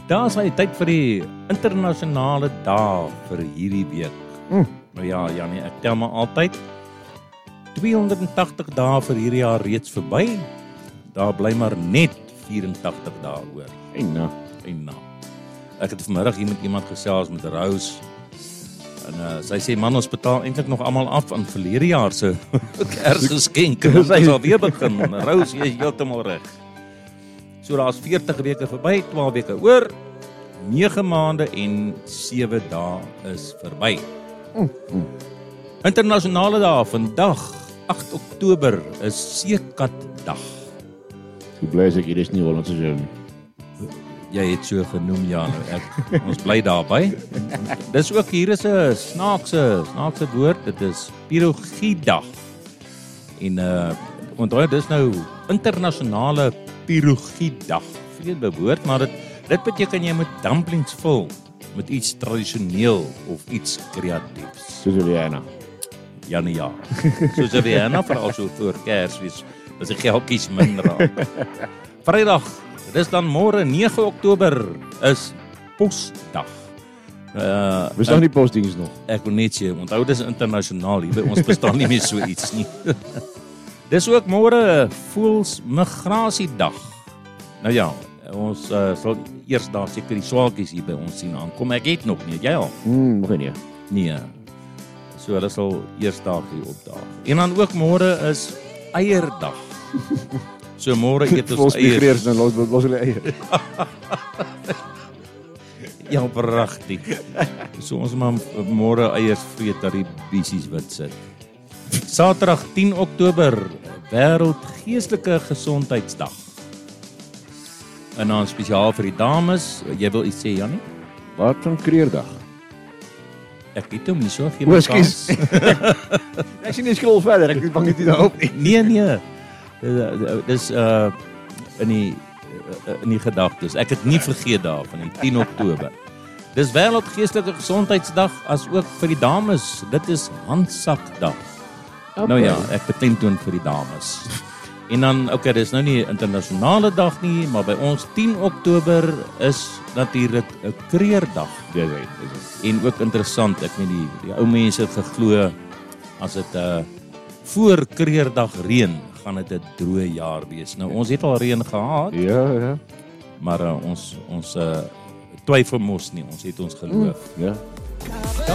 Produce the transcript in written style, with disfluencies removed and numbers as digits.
Daar is my tyd vir die internasionale dae vir hierdie week. Nou ja, Janie, ek tel maar altyd 280 dae vir hierdie jaar reeds verby. Daar bly maar net 84 dae oor. En nou. Ek het vanmiddag hier met iemand gesels met Rose. En sy sê, man, ons betaal eintlik nog almal af aan verlede jaar se Kersgeskenke. Ons sal weer begin. Rose, jy is heeltemal reg. So daar's 40 weke verby, 12 weke oor, 9 maande en 7 dae is verby. Internasionale dae vandag, 8 Oktober, is Seekatdag. Hoe bly is ek hier is nie Hollandse jou nie. Jy het so genoem, ja. Ons bly daarby. Dis ook hier is 'n snaakse woord. Dit is Pierogiedag. En onthou dis nou internasionale Pierogiedag. Vreemde woord, maar dit beteken jy moet dumplings vul met iets tradisioneel of iets kreatiefs. Soos Rihanna. Ja. Soos Rihanna veral so voor Kersfees. Dis die geldjies min raak. Vrydag, dis dan môre 9 Oktober is Posdag. Bestaan die postdiens nog? Ek wil net sê, onthou dis internasionaal, hier by ons bestaan nie meer so iets nie. Dis ook môre Voëlsmigrasiedag. Nou ja, ons sal eers daar seker die swaalkies hier by ons sien aankom. Ek het nog nie, jy al? Nog nie. Nee. So hulle sal eers daar hier opdaag. En dan ook môre is Eierdag. So môre eet ons eiers. Dan los hulle eier. Ja, pragtig. So ons maar môre eiers vreet dat die bissies wit sit. Saterdag 10 Oktober, Wêreld Geestelike Gesondheidsdag. En dan spesiaal vir die dames, jy wil iets sê, Janie? Wat van Kreerdag? Ek weet hom nie so, gee my kans. Ek sien nie skrol verder, ek is bang dit nie daarop nie. Nee. Dis in die gedagtes. Ek het nie vergeet daarvan die 10 Oktober. Dis Wêreld Geestelike Gesondheidsdag as ook vir die dames. Dit is Handsakdag. Okay. Nou ja, ek beklemtoon vir die dames. En dan, dis nou nie 'n internasionale dag nie, maar by ons 10 Oktober is natuurlik 'n Kreerdag. Dis hy. En ook interessant, ek weet die ou mense het geglo as dit voor Kreerdag reën, gaan dit 'n droë jaar wees. Nou ons het al reën gehad. Ja. Maar ons twyfel mos nie, ons het ons geloof. Ja.